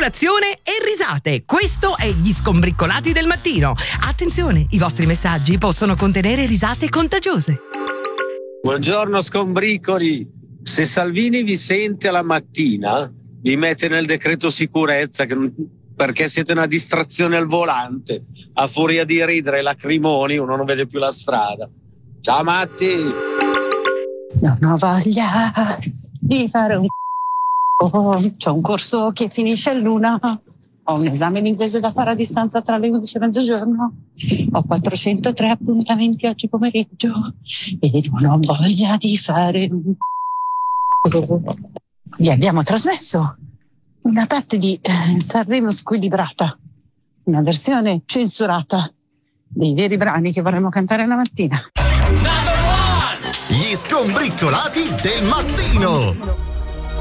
informazione e risate. Questo è Gli Scombriccolati del Mattino. Attenzione, i vostri messaggi possono contenere risate contagiose. Buongiorno scombricoli. Se Salvini vi sente alla mattina, vi mette nel decreto sicurezza perché siete una distrazione al volante. A furia di ridere lacrimoni uno non vede più la strada. Ciao Matti. Non ho voglia di fare c'ho un corso che finisce all'una. Ho un esame di inglese da fare a distanza tra le 11 e mezzogiorno. Ho 403 appuntamenti oggi pomeriggio e non ho voglia di fare Vi abbiamo trasmesso una parte di Sanremo squilibrata, una versione censurata dei veri brani che vorremmo cantare la mattina. Gli Scombriccolati del Mattino.